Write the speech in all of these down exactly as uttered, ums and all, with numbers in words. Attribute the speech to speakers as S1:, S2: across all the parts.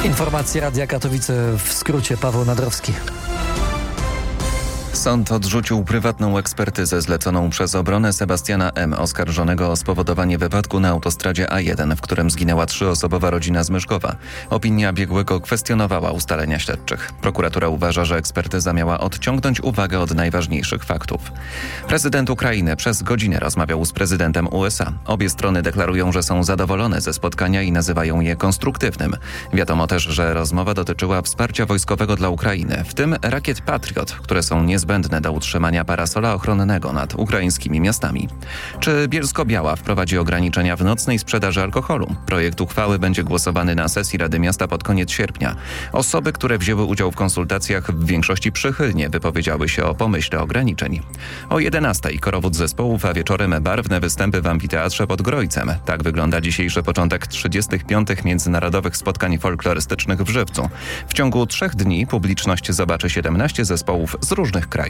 S1: Informacje Radia Katowice w skrócie. Paweł Nadrowski.
S2: Sąd odrzucił prywatną ekspertyzę zleconą przez obronę Sebastiana M., oskarżonego o spowodowanie wypadku na autostradzie A jeden, w którym zginęła trzyosobowa rodzina z Myszkowa. Opinia biegłego kwestionowała ustalenia śledczych. Prokuratura uważa, że ekspertyza miała odciągnąć uwagę od najważniejszych faktów. Prezydent Ukrainy przez godzinę rozmawiał z prezydentem U S A. Obie strony deklarują, że są zadowolone ze spotkania i nazywają je konstruktywnym. Wiadomo też, że rozmowa dotyczyła wsparcia wojskowego dla Ukrainy, w tym rakiet Patriot, które są niezbędne do utrzymania parasola ochronnego nad ukraińskimi miastami. Czy Bielsko-Biała wprowadzi ograniczenia w nocnej sprzedaży alkoholu? Projekt uchwały będzie głosowany na sesji Rady Miasta pod koniec sierpnia. Osoby, które wzięły udział w konsultacjach, w większości przychylnie wypowiedziały się o pomyśle ograniczeń. O jedenastej korowód zespołów, a wieczorem barwne występy w amfiteatrze pod Grojcem. Tak wygląda dzisiejszy początek trzydziestych piątych międzynarodowych spotkań folklorystycznych w Żywcu. W ciągu trzech dni publiczność zobaczy siedemnaście zespołów z różnych krajów.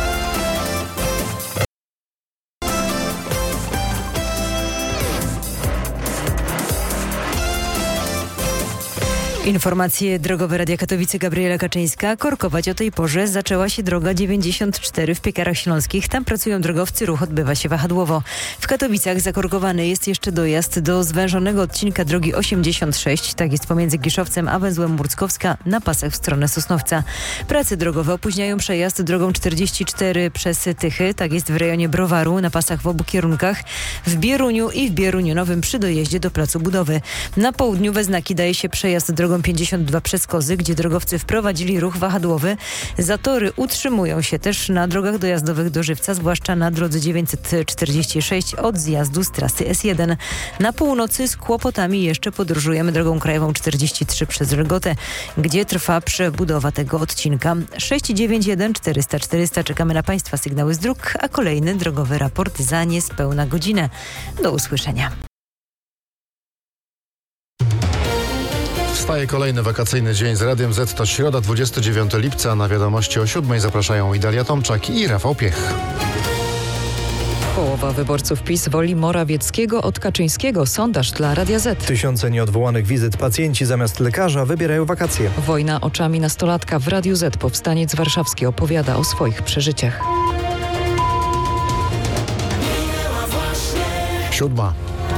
S3: Informacje drogowe Radia Katowice, Gabriela Kaczyńska. Korkować o tej porze zaczęła się droga dziewięćdziesiąt cztery w Piekarach Śląskich. Tam pracują drogowcy, ruch odbywa się wahadłowo. W Katowicach zakorkowany jest jeszcze dojazd do zwężonego odcinka drogi osiemdziesiąt sześć. Tak jest pomiędzy Giszowcem a węzłem Murckowska na pasach w stronę Sosnowca. Prace drogowe opóźniają przejazd drogą czterdzieści cztery przez Tychy. Tak jest w rejonie Browaru na pasach w obu kierunkach. W Bieruniu i w Bieruniu Nowym przy dojeździe do placu budowy. Na południu we znaki daje się przejazd drogą pięćdziesiąt dwa przez Kozy, gdzie drogowcy wprowadzili ruch wahadłowy. Zatory utrzymują się też na drogach dojazdowych do Żywca, zwłaszcza na drodze dziewięćset czterdzieści sześć od zjazdu z trasy S jeden. Na północy z kłopotami jeszcze podróżujemy drogą krajową czterdzieści trzy przez Rygotę, gdzie trwa przebudowa tego odcinka. sześć dziewięć jeden czterysta czterysta. Czekamy na Państwa sygnały z dróg, a kolejny drogowy raport za niespełna godzinę. Do usłyszenia.
S4: Wstaje kolejny wakacyjny dzień z Radiem Z. To środa, dwudziestego dziewiątego lipca. Na wiadomości o siódmej zapraszają Idalia Tomczak i Rafał Piech.
S5: Połowa wyborców PiS woli Morawieckiego od Kaczyńskiego. Sondaż dla Radia Z.
S6: Tysiące nieodwołanych wizyt. Pacjenci zamiast lekarza wybierają wakacje.
S5: Wojna oczami nastolatka w Radiu Z. Powstaniec warszawski opowiada o swoich przeżyciach.
S4: Siódma.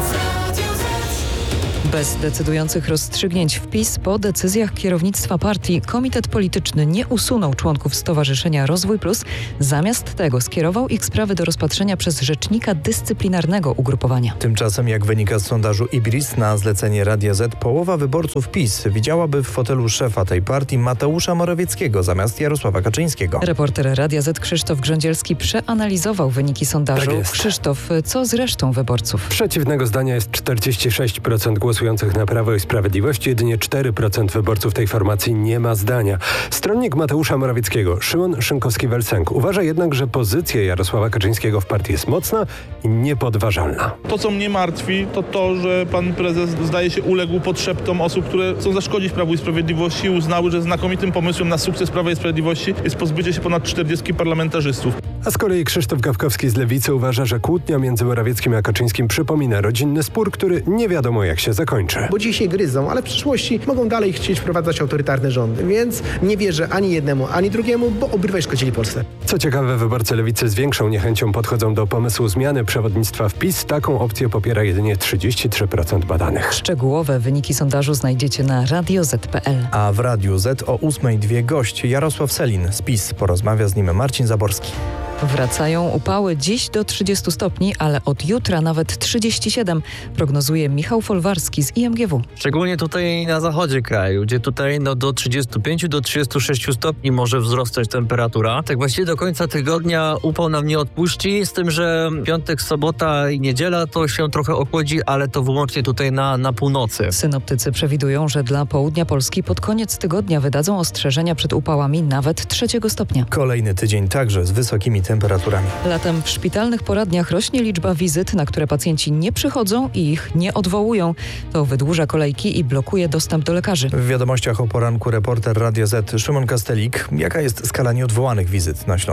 S5: Bez decydujących rozstrzygnięć w PiS po decyzjach kierownictwa partii komitet polityczny nie usunął członków Stowarzyszenia Rozwój Plus. Zamiast tego skierował ich sprawy do rozpatrzenia przez rzecznika dyscyplinarnego ugrupowania.
S6: Tymczasem, jak wynika z sondażu Ibris, na zlecenie Radia Z połowa wyborców PiS widziałaby w fotelu szefa tej partii Mateusza Morawieckiego zamiast Jarosława Kaczyńskiego.
S5: Reporter Radia Z Krzysztof Grządzielski przeanalizował wyniki sondażu.
S7: Tak jest.
S5: Krzysztof, co z resztą wyborców?
S7: Przeciwnego zdania jest czterdzieści sześć procent głosujących na Prawo i Sprawiedliwość. Jedynie cztery procent wyborców tej formacji nie ma zdania. Stronnik Mateusza Morawieckiego, Szymon Szynkowski-Welsenk, uważa jednak, że pozycja Jarosława Kaczyńskiego w partii jest mocna i niepodważalna.
S8: To, co mnie martwi, to to, że pan prezes, zdaje się, uległ podszeptom osób, które chcą zaszkodzić Prawu i Sprawiedliwości i uznały, że znakomitym pomysłem na sukces Prawa i Sprawiedliwości jest pozbycie się ponad czterdziestu parlamentarzystów.
S7: A z kolei Krzysztof Gawkowski z Lewicy uważa, że kłótnia między Morawieckim a Kaczyńskim przypomina rodzinny spór, który nie wiadomo jak się zakończy.
S9: Bo dziś się gryzą, ale w przyszłości mogą dalej chcieć wprowadzać autorytarne rządy, więc nie wierzę ani jednemu, ani drugiemu, bo obydwaj szkodzili Polsce.
S7: Co ciekawe, wyborcy Lewicy z większą niechęcią podchodzą do pomysłu zmiany przewodnictwa w PiS. Taką opcję popiera jedynie trzydzieści trzy procent badanych.
S5: Szczegółowe wyniki sondażu znajdziecie na radio zet kropka pe el.
S6: A w Radiu Z o ósmej dwie gość Jarosław Selin z PiS. Porozmawia z nim Marcin Zaborski.
S5: Wracają upały dziś do trzydziestu stopni, ale od jutra nawet trzydzieści siedem, prognozuje Michał Folwarski z I M G W.
S10: Szczególnie tutaj na zachodzie kraju, gdzie tutaj no, do trzydziestu pięciu do trzydziestu sześciu stopni może wzrastać temperatura. Tak właściwie do końca tygodnia upał nam nie odpuści, z tym, że piątek, sobota i niedziela to się trochę ochłodzi, ale to wyłącznie tutaj na, na północy.
S5: Synoptycy przewidują, że dla południa Polski pod koniec tygodnia wydadzą ostrzeżenia przed upałami nawet trzeciego stopnia.
S6: Kolejny tydzień także z wysokimi temperaturami.
S5: Latem w szpitalnych poradniach rośnie liczba wizyt, na które pacjenci nie przychodzą i ich nie odwołują. To wydłuża kolejki i blokuje dostęp do lekarzy.
S6: W wiadomościach o poranku reporter Radia Z Szymon Kastelik. Jaka jest skala nieodwołanych wizyt na Śląsku?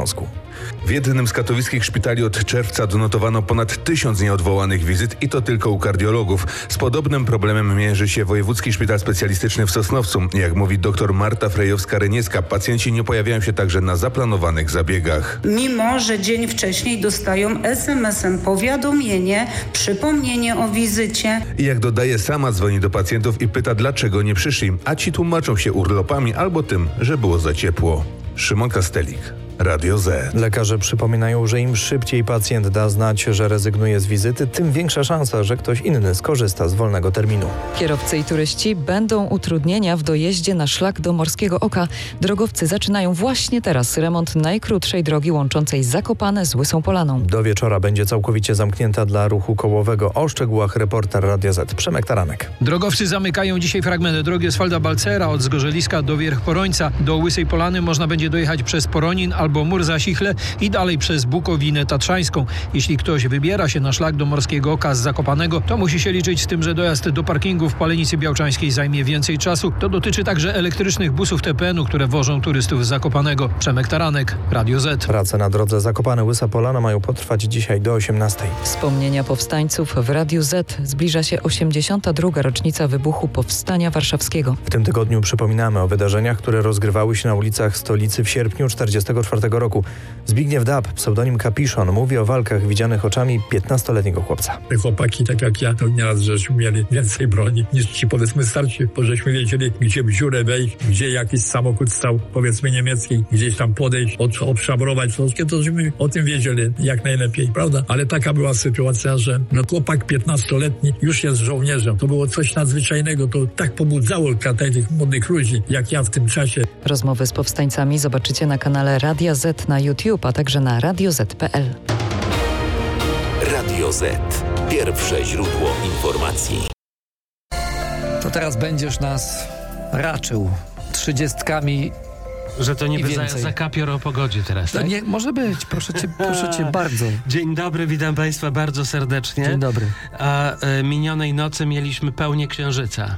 S11: W jednym z katowickich szpitali od czerwca donotowano ponad tysiąc nieodwołanych wizyt i to tylko u kardiologów. Z podobnym problemem mierzy się Wojewódzki Szpital Specjalistyczny w Sosnowcu. Jak mówi dr Marta Frejowska-Reniecka, pacjenci nie pojawiają się także na zaplanowanych zabiegach.
S12: Mimo że dzień wcześniej dostają es em esem powiadomienie, przypomnienie o wizycie.
S11: I jak dodaje, sama dzwoni do pacjentów i pyta, dlaczego nie przyszli, a ci tłumaczą się urlopami albo tym, że było za ciepło. Szymon Kastelik, Radio Z.
S6: Lekarze przypominają, że im szybciej pacjent da znać, że rezygnuje z wizyty, tym większa szansa, że ktoś inny skorzysta z wolnego terminu.
S5: Kierowcy i turyści będą utrudnienia w dojeździe na szlak do Morskiego Oka. Drogowcy zaczynają właśnie teraz remont najkrótszej drogi łączącej Zakopane z Łysą Polaną.
S6: Do wieczora będzie całkowicie zamknięta dla ruchu kołowego. O szczegółach reporter Radia Z Przemek Taranek.
S13: Drogowcy zamykają dzisiaj fragment drogi Oswalda Balcera od Zgorzeliska do Wierchporońca. Do Łysej Polany można będzie dojechać przez Poronin albo Mur Zasichle i dalej przez Bukowinę Tatrzańską. Jeśli ktoś wybiera się na szlak do Morskiego Oka z Zakopanego, to musi się liczyć z tym, że dojazd do parkingu w Palenicy Białczańskiej zajmie więcej czasu. To dotyczy także elektrycznych busów T P N u, które wożą turystów z Zakopanego. Przemek Taranek, Radio Z.
S6: Prace na drodze Zakopane-Łysa Polana mają potrwać dzisiaj do osiemnastej.
S5: Wspomnienia powstańców w Radiu Z. Zbliża się osiemdziesiąta druga rocznica wybuchu Powstania Warszawskiego.
S6: W tym tygodniu przypominamy o wydarzeniach, które rozgrywały się na ulicach stolicy w sierpniu czterdziestego czwartego roku. Zbigniew Dab, pseudonim Kapiszon, mówi o walkach widzianych oczami piętnastoletniego chłopca.
S14: Te chłopaki, tak jak ja, to nieraz żeśmy mieli więcej broni niż ci, powiedzmy, starsi, bo żeśmy wiedzieli, gdzie w dziurę wejść, gdzie jakiś samochód stał, powiedzmy, niemiecki, gdzieś tam podejść, od, obszabrować wszystkie, to żeśmy o tym wiedzieli jak najlepiej, prawda? Ale taka była sytuacja, że no, chłopak piętnastoletni już jest żołnierzem. To było coś nadzwyczajnego, to tak pobudzało tych młodych ludzi, jak ja w tym czasie.
S5: Rozmowy z powstańcami zobaczycie na kanale Radia Z na YouTube, a także na radio zet kropka pe el.
S15: Radio Z. Pierwsze źródło informacji.
S1: To teraz będziesz nas raczył trzydziestkami.
S16: Że to nie
S1: I
S16: by za,
S1: więcej.
S16: za kapior o pogodzie teraz,
S1: No
S16: tak?
S1: nie, może być, proszę cię, proszę cię bardzo.
S16: Dzień dobry, witam Państwa bardzo serdecznie.
S1: Dzień dobry.
S16: A e, minionej nocy mieliśmy pełnię księżyca.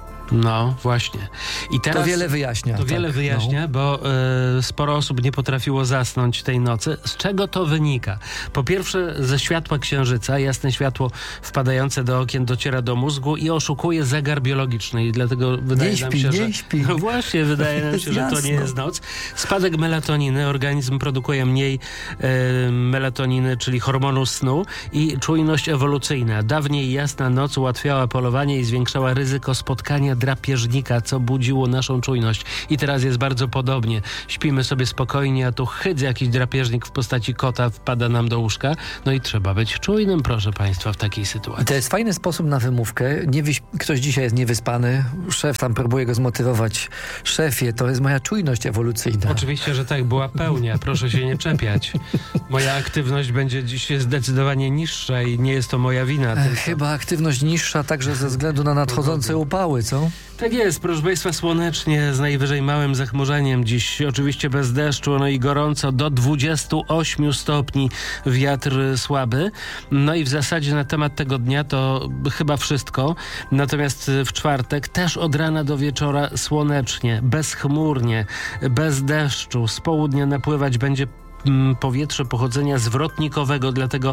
S16: No, właśnie. I teraz,
S1: to wiele wyjaśnia.
S16: To
S1: tak,
S16: wiele wyjaśnia,
S1: no.
S16: bo y, sporo osób nie potrafiło zasnąć tej nocy. Z czego to wynika? Po pierwsze, ze światła księżyca. Jasne światło wpadające do okien dociera do mózgu i oszukuje zegar biologiczny. I dlatego wydaje
S1: nie
S16: nam
S1: śpi,
S16: się,
S1: nie
S16: że...
S1: śpi.
S16: No właśnie, wydaje nam się, że to nie jest noc. Spadek melatoniny. Organizm produkuje mniej y, melatoniny, czyli hormonu snu i czujność ewolucyjna. Dawniej jasna noc ułatwiała polowanie i zwiększała ryzyko spotkania drapieżnika, co budziło naszą czujność. I teraz jest bardzo podobnie. Śpimy sobie spokojnie, a tu chydz jakiś drapieżnik w postaci kota wpada nam do łóżka. No i trzeba być czujnym, proszę Państwa, w takiej sytuacji.
S1: I to jest fajny sposób na wymówkę. Nie wyś- Ktoś dzisiaj jest niewyspany, szef tam próbuje go zmotywować. Szefie, to jest moja czujność ewolucyjna.
S16: Oczywiście, że tak, była pełnia. Proszę się nie czepiać. Moja aktywność będzie dziś zdecydowanie niższa i nie jest to moja wina.
S1: Ech,
S16: tylko...
S1: Chyba aktywność niższa także ze względu na nadchodzące upały, co?
S16: Tak jest, proszę Państwa, słonecznie, z najwyżej małym zachmurzeniem. Dziś oczywiście bez deszczu, no i gorąco, do dwudziestu ośmiu stopni, wiatr słaby. No i w zasadzie na temat tego dnia to chyba wszystko. Natomiast w czwartek też od rana do wieczora słonecznie, bezchmurnie, bez deszczu. Z południa napływać będzie powietrze pochodzenia zwrotnikowego, dlatego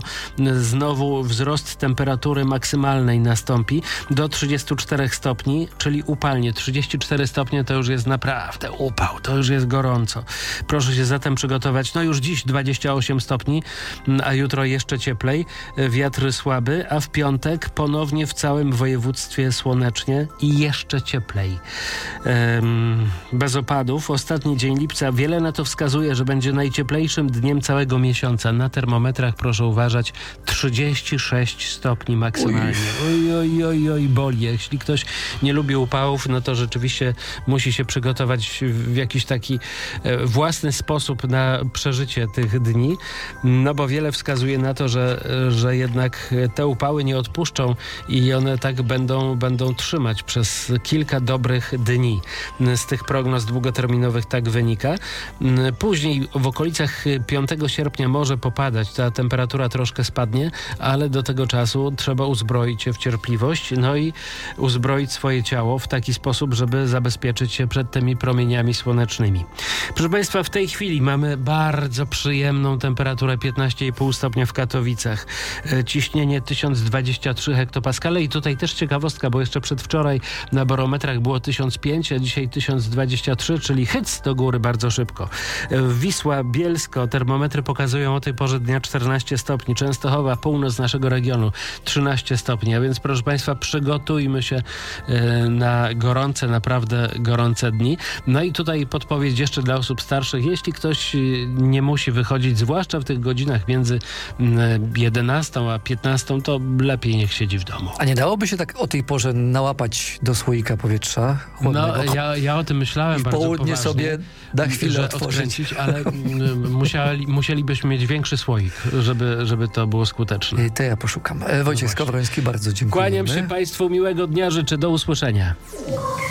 S16: znowu wzrost temperatury maksymalnej nastąpi do trzydziestu czterech stopni, czyli upalnie. trzydzieści cztery stopnie to już jest naprawdę upał, to już jest gorąco. Proszę się zatem przygotować. No już dziś dwadzieścia osiem stopni, a jutro jeszcze cieplej. Wiatr słaby, a w piątek ponownie w całym województwie słonecznie i jeszcze cieplej. Ehm, bez opadów. Ostatni dzień lipca, wiele na to wskazuje, że będzie najcieplejszy dniem całego miesiąca. Na termometrach, proszę uważać, trzydzieści sześć stopni maksymalnie. Oj, oj, oj, oj, boli. Jeśli ktoś nie lubi upałów, no to rzeczywiście musi się przygotować w jakiś taki e, własny sposób na przeżycie tych dni, no bo wiele wskazuje na to, że, że jednak te upały nie odpuszczą i one tak będą, będą trzymać przez kilka dobrych dni. Z tych prognoz długoterminowych tak wynika. Później w okolicach piątego sierpnia może popadać, ta temperatura troszkę spadnie, ale do tego czasu trzeba uzbroić się w cierpliwość, no i uzbroić swoje ciało w taki sposób, żeby zabezpieczyć się przed tymi promieniami słonecznymi. Proszę Państwa, w tej chwili mamy bardzo przyjemną temperaturę piętnaście i pół stopnia w Katowicach. Ciśnienie tysiąc dwadzieścia trzy hektopaskale i tutaj też ciekawostka, bo jeszcze przedwczoraj na barometrach było tysiąc pięć, a dzisiaj tysiąc dwadzieścia trzy, czyli hyc do góry bardzo szybko. Wisła, Bielsko, termometry pokazują o tej porze dnia czternaście stopni. Częstochowa, północ naszego regionu trzynaście stopni, a więc proszę Państwa, przygotujmy się na gorące, naprawdę gorące dni. No i tutaj podpowiedź jeszcze dla osób starszych. Jeśli ktoś nie musi wychodzić, zwłaszcza w tych godzinach między jedenastą a piętnastą, to lepiej niech siedzi w domu.
S1: A nie dałoby się tak o tej porze nałapać do słoika powietrza chłodnego?
S16: No, ja, ja o tym myślałem
S1: I w
S16: bardzo
S1: południe
S16: poważnie,
S1: sobie na chwilę
S16: że
S1: otworzyć.
S16: odkręcić, ale musieli, musielibyśmy mieć większy słoik, żeby, żeby to było skuteczne.
S1: To ja poszukam. Wojciech
S16: No
S1: Skowroński, bardzo dziękuję.
S16: Kłaniam się Państwu, miłego dnia, życzę, do usłyszenia.